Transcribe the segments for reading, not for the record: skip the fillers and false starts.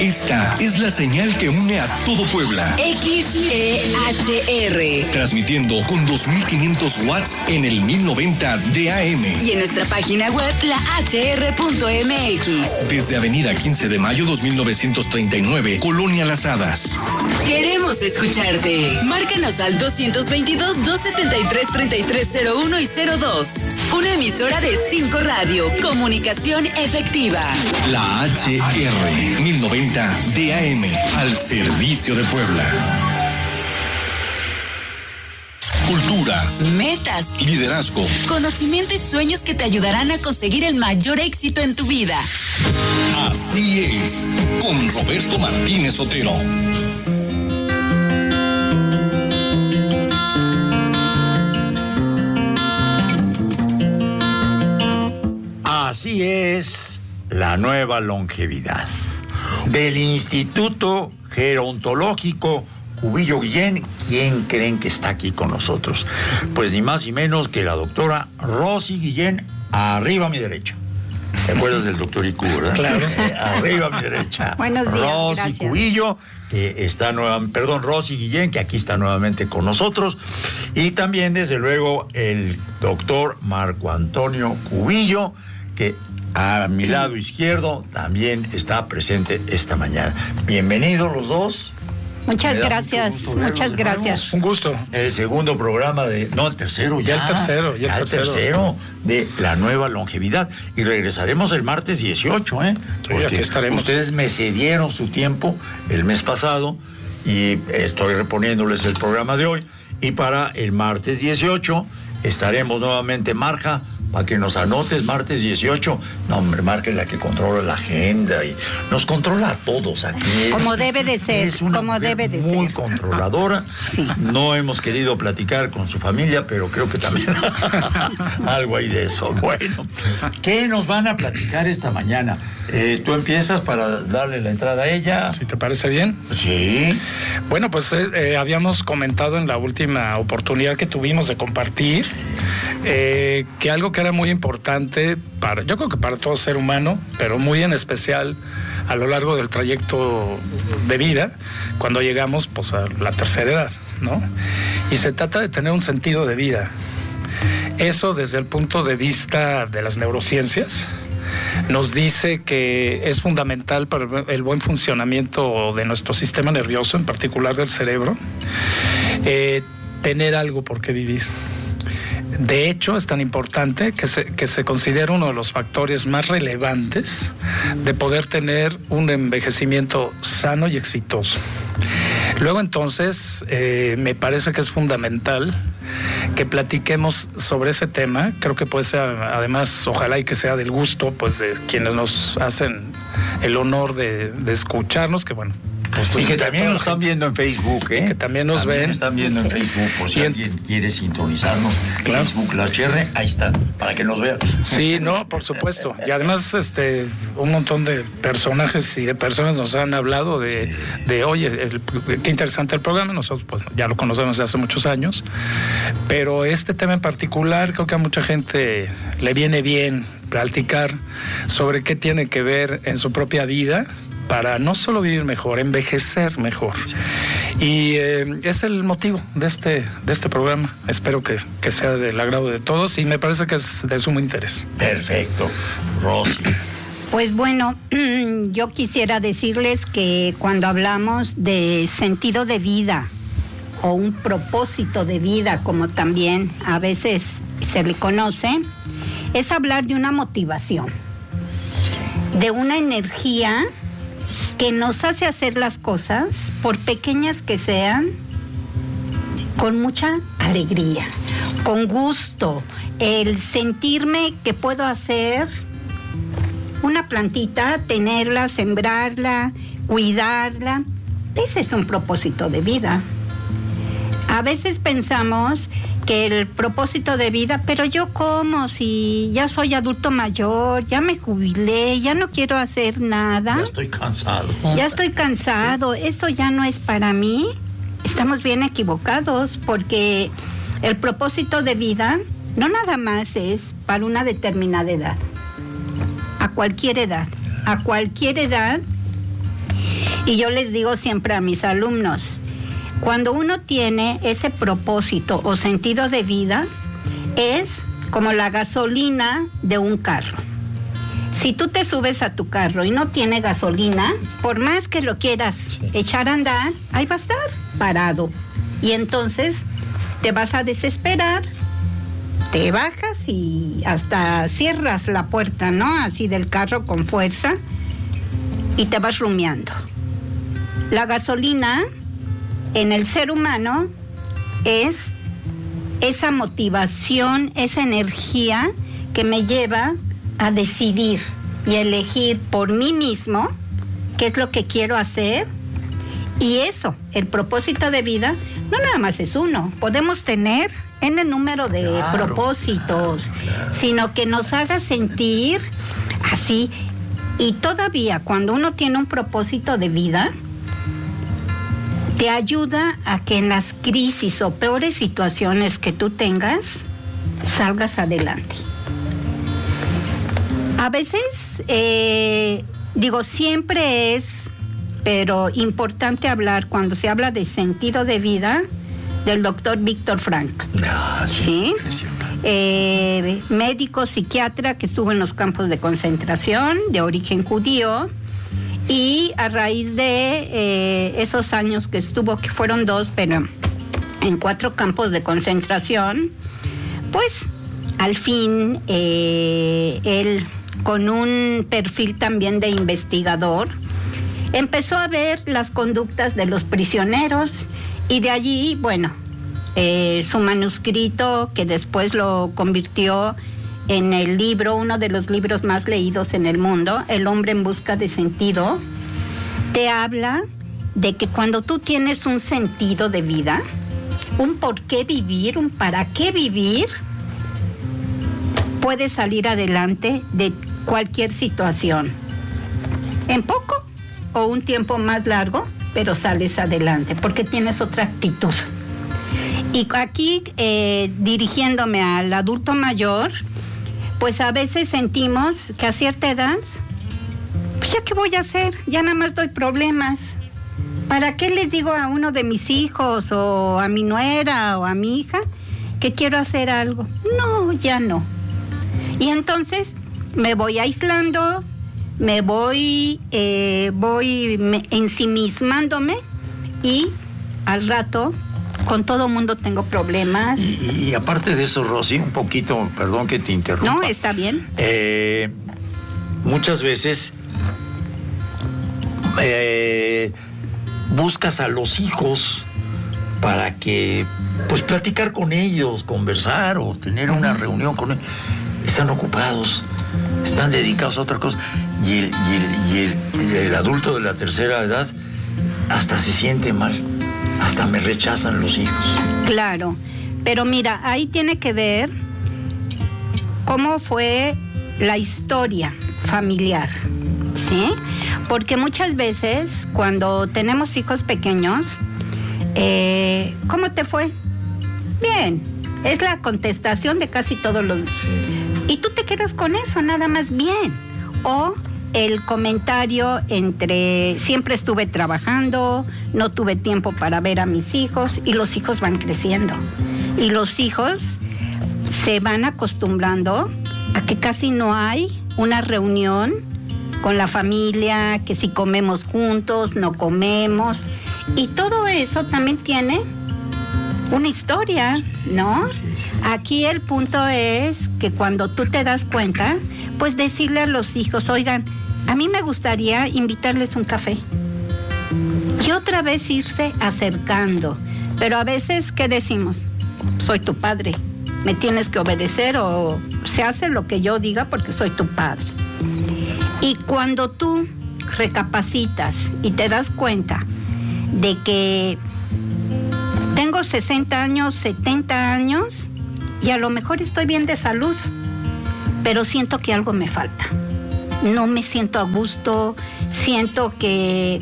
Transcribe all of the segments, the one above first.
Esta es la señal que une a todo Puebla. XEHR. Transmitiendo con 2500 watts en el 1090 de AM. Y en nuestra página web, lahr.mx. Desde Avenida 15 de Mayo 2939, Colonia Las Hadas. Queremos escucharte. Márcanos al 222-273-3301 y 02. Una emisora de 5 Radio. Comunicación efectiva. La HR 1090 DAM, al servicio de Puebla. Cultura, metas, liderazgo, conocimiento y sueños que te ayudarán a conseguir el mayor éxito en tu vida. Así es, con Roberto Martínez Otero. Así es, la nueva longevidad del Instituto Gerontológico Cubillo Guillén. ¿Quién creen que está aquí con nosotros? Pues ni más ni menos que la doctora Rosy Guillén, arriba a mi derecha. ¿Te acuerdas del doctor IQ, verdad? Claro. Arriba a mi derecha. Buenos días, Rosy gracias. Cubillo, que está Rosy Guillén, que aquí está nuevamente con nosotros. Y también, desde luego, el doctor Marco Antonio Cubillo, que a mi lado izquierdo también está presente esta mañana. Bienvenidos los dos. Muchas gracias, muchas gracias. Un gusto. El segundo programa el tercero ya. Ya el tercero. De la nueva longevidad. Y regresaremos el martes 18, ¿eh? Sí, aquí estaremos. Ustedes me cedieron su tiempo el mes pasado y estoy reponiéndoles el programa de hoy. Y para el martes 18 estaremos nuevamente, Marja, para que nos anotes, martes 18. No, hombre, Marca es la que controla la agenda y nos controla a todos aquí. Como debe de ser, es una como mujer debe de muy ser. Controladora. Sí. No hemos querido platicar con su familia, pero creo que también algo hay de eso. Bueno, ¿qué nos van a platicar esta mañana? ¿Tú empiezas para darle la entrada a ella? Si te parece bien. Sí. Bueno, pues habíamos comentado en la última oportunidad que tuvimos de compartir que algo que era muy importante yo creo que para todo ser humano, pero muy en especial a lo largo del trayecto de vida, cuando llegamos pues a la tercera edad, ¿no? Y se trata de tener un sentido de vida. Eso, desde el punto de vista de las neurociencias, nos dice que es fundamental para el buen funcionamiento de nuestro sistema nervioso, en particular del cerebro, tener algo por qué vivir. De hecho, es tan importante que se considera uno de los factores más relevantes de poder tener un envejecimiento sano y exitoso. Luego, entonces, me parece que es fundamental que platiquemos sobre ese tema. Creo que puede ser, además, ojalá y que sea del gusto, pues, de quienes nos hacen el honor de escucharnos, que bueno. Pues, y que también nos están viendo en Facebook, ¿eh? Que también nos ven. Están viendo en Facebook, por si alguien quiere sintonizarnos. Claro. Facebook, la HR, ahí están, para que nos vean. Sí, no, por supuesto. Y además, un montón de personajes y de personas nos han hablado de oye, qué interesante el programa. Nosotros, pues, ya lo conocemos desde hace muchos años. Pero este tema en particular, creo que a mucha gente le viene bien platicar sobre qué tiene que ver en su propia vida, para no solo vivir mejor, envejecer mejor. Y es el motivo de este programa. Espero que sea del agrado de todos y me parece que es de sumo interés. Perfecto. Rosy. Pues bueno, yo quisiera decirles que cuando hablamos de sentido de vida o un propósito de vida, como también a veces se le conoce, es hablar de una motivación, de una energía que nos hace hacer las cosas, por pequeñas que sean, con mucha alegría, con gusto, el sentirme que puedo hacer una plantita, tenerla, sembrarla, cuidarla. Ese es un propósito de vida. A veces pensamos que el propósito de vida, pero yo como si ya soy adulto mayor, ya me jubilé, ya no quiero hacer nada. Ya estoy cansado. Ya estoy cansado, esto ya no es para mí. Estamos bien equivocados porque el propósito de vida no nada más es para una determinada edad. A cualquier edad. Y yo les digo siempre a mis alumnos, cuando uno tiene ese propósito o sentido de vida, es como la gasolina de un carro. Si tú te subes a tu carro y no tiene gasolina, por más que lo quieras echar a andar, ahí va a estar parado. Y entonces te vas a desesperar, te bajas y hasta cierras la puerta, ¿no? Así del carro con fuerza y te vas rumiando. La gasolina en el ser humano es esa motivación, esa energía que me lleva a decidir y elegir por mí mismo qué es lo que quiero hacer. Y eso, el propósito de vida, no nada más es uno. Podemos tener N número de propósitos, sino que nos haga sentir así. Y todavía cuando uno tiene un propósito de vida, te ayuda a que en las crisis o peores situaciones que tú tengas, salgas adelante. A veces, siempre es, pero importante hablar cuando se habla de sentido de vida del doctor Víctor Frankl. ¿Sí? Médico, psiquiatra que estuvo en los campos de concentración de origen judío. Y a raíz de esos años que estuvo, que fueron 2, pero en 4 campos de concentración, pues al fin él, con un perfil también de investigador, empezó a ver las conductas de los prisioneros y de allí, su manuscrito, que después lo convirtió en el libro, uno de los libros más leídos en el mundo, El hombre en busca de sentido, te habla de que cuando tú tienes un sentido de vida, un por qué vivir, un para qué vivir, puedes salir adelante de cualquier situación. En poco o un tiempo más largo, pero sales adelante porque tienes otra actitud. Y aquí, dirigiéndome al adulto mayor, pues a veces sentimos que a cierta edad, pues ya qué voy a hacer, ya nada más doy problemas. ¿Para qué les digo a uno de mis hijos o a mi nuera o a mi hija que quiero hacer algo? No, ya no. Y entonces me voy aislando, me voy ensimismándome y al rato con todo mundo tengo problemas. Y aparte de eso, Rosy, un poquito, perdón que te interrumpa. No, está bien. Muchas veces buscas a los hijos para que, pues, platicar con ellos, conversar o tener una reunión con ellos. Están ocupados, están dedicados a otra cosa. Y el adulto de la tercera edad hasta se siente mal. Hasta me rechazan los hijos. Claro, pero mira, ahí tiene que ver cómo fue la historia familiar, ¿sí? Porque muchas veces cuando tenemos hijos pequeños, ¿cómo te fue? Bien, es la contestación de casi todos los... Sí. Y tú te quedas con eso, nada más bien. O el comentario entre siempre estuve trabajando, no tuve tiempo para ver a mis hijos, y los hijos van creciendo. Y los hijos se van acostumbrando a que casi no hay una reunión con la familia, que si comemos juntos, no comemos. Y todo eso también tiene una historia, ¿no? Sí. Aquí el punto es que cuando tú te das cuenta, pues decirle a los hijos, oigan, a mí me gustaría invitarles un café. Y otra vez irse acercando. Pero a veces, ¿qué decimos? Soy tu padre, me tienes que obedecer o se hace lo que yo diga porque soy tu padre. Y cuando tú recapacitas y te das cuenta de que tengo 60 años, 70 años y a lo mejor estoy bien de salud, pero siento que algo me falta. No me siento a gusto, siento que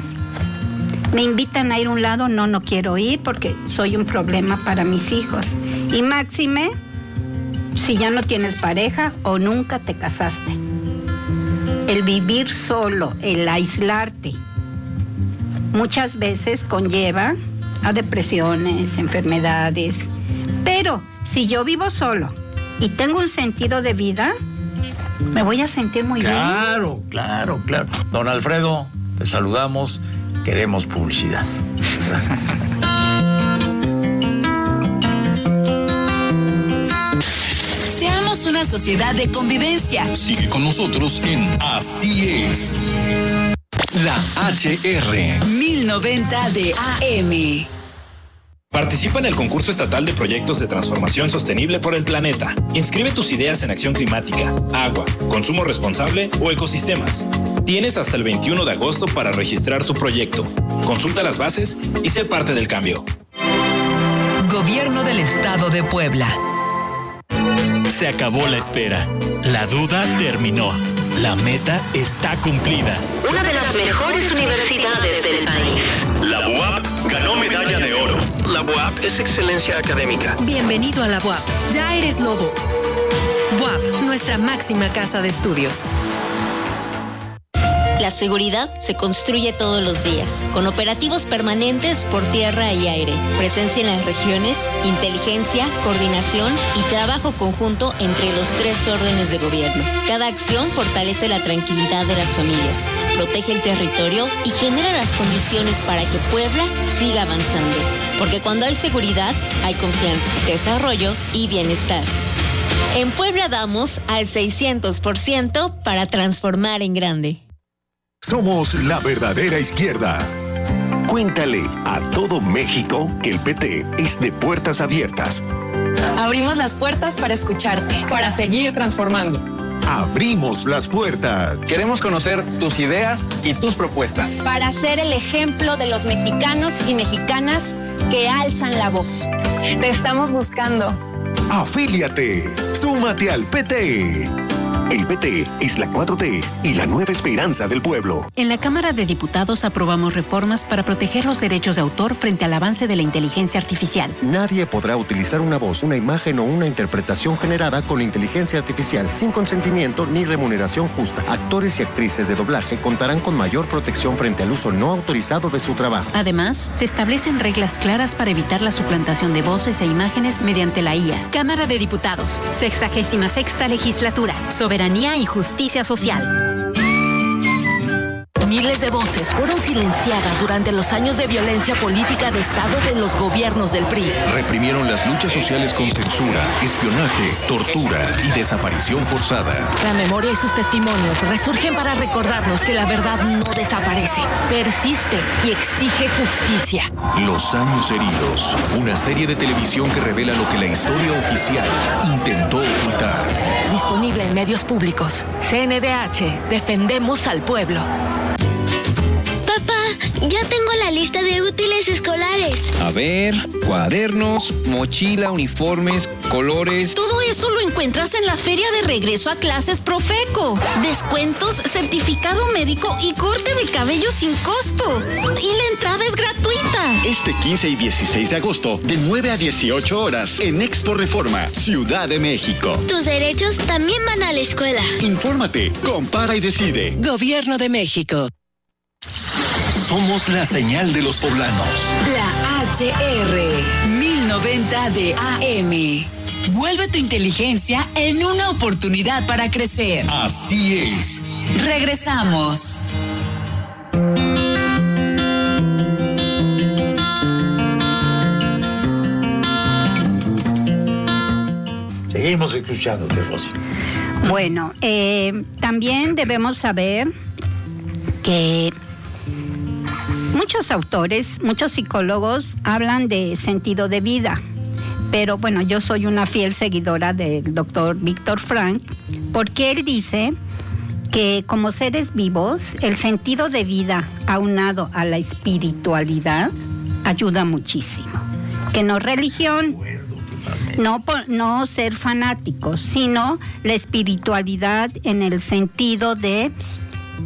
me invitan a ir a un lado, no quiero ir porque soy un problema para mis hijos. Y máxime, si ya no tienes pareja o nunca te casaste. El vivir solo, el aislarte, muchas veces conlleva a depresiones, enfermedades. Pero si yo vivo solo y tengo un sentido de vida, me voy a sentir muy bien. Claro. Don Alfredo, te saludamos. Queremos publicidad. Seamos una sociedad de convivencia. Sigue con nosotros en Así es. La HR. 1090 de AM. Participa en el concurso estatal de proyectos de transformación sostenible por el planeta. Inscribe tus ideas en acción climática, agua, consumo responsable o ecosistemas. Tienes hasta el 21 de agosto para registrar tu proyecto. Consulta las bases y sé parte del cambio. Gobierno del Estado de Puebla. Se acabó la espera. La duda terminó. La meta está cumplida. Una de las mejores universidades del país. La UAP ganó medalla de oro. La UAP es excelencia académica. Bienvenido a la UAP. Ya eres lobo. UAP, nuestra máxima casa de estudios. La seguridad se construye todos los días, con operativos permanentes por tierra y aire, presencia en las regiones, inteligencia, coordinación y trabajo conjunto entre los 3 órdenes de gobierno. Cada acción fortalece la tranquilidad de las familias, protege el territorio y genera las condiciones para que Puebla siga avanzando. Porque cuando hay seguridad, hay confianza, desarrollo y bienestar. En Puebla damos al 600% para transformar en grande. Somos la verdadera izquierda. Cuéntale a todo México que el PT es de puertas abiertas. Abrimos las puertas para escucharte, para seguir transformando. Abrimos las puertas. Queremos conocer tus ideas y tus propuestas. Para ser el ejemplo de los mexicanos y mexicanas que alzan la voz. Te estamos buscando. Afíliate. Súmate al PT. El PT es la 4T y la nueva esperanza del pueblo. En la Cámara de Diputados aprobamos reformas para proteger los derechos de autor frente al avance de la inteligencia artificial. Nadie podrá utilizar una voz, una imagen o una interpretación generada con inteligencia artificial sin consentimiento ni remuneración justa. Actores y actrices de doblaje contarán con mayor protección frente al uso no autorizado de su trabajo. Además, se establecen reglas claras para evitar la suplantación de voces e imágenes mediante la IA. Cámara de Diputados, 66ª legislatura. Soberanía y justicia social. Miles de voces fueron silenciadas durante los años de violencia política de Estado de los gobiernos del PRI. Reprimieron las luchas sociales con censura, espionaje, tortura y desaparición forzada. La memoria y sus testimonios resurgen para recordarnos que la verdad no desaparece, persiste y exige justicia. Los años heridos, una serie de televisión que revela lo que la historia oficial intentó ocultar. Disponible en medios públicos. CNDH, defendemos al pueblo. Ya tengo la lista de útiles escolares. A ver, cuadernos, mochila, uniformes, colores. Todo eso lo encuentras en la feria de regreso a clases Profeco. Descuentos, certificado médico y corte de cabello sin costo. Y la entrada es gratuita. Este 15 y 16 de agosto, de 9 a 18 horas, en Expo Reforma, Ciudad de México. Tus derechos también van a la escuela. Infórmate, compara y decide. Gobierno de México. Somos la señal de los poblanos. La HR 1090 de AM. Vuelve tu inteligencia en una oportunidad para crecer. Así es. Regresamos. Seguimos escuchándote, Rosy. Bueno, también debemos saber que muchos autores, muchos psicólogos hablan de sentido de vida, pero bueno, yo soy una fiel seguidora del doctor Víctor Frank, porque él dice que como seres vivos, el sentido de vida aunado a la espiritualidad ayuda muchísimo. Que no religión, no ser fanáticos, sino la espiritualidad en el sentido de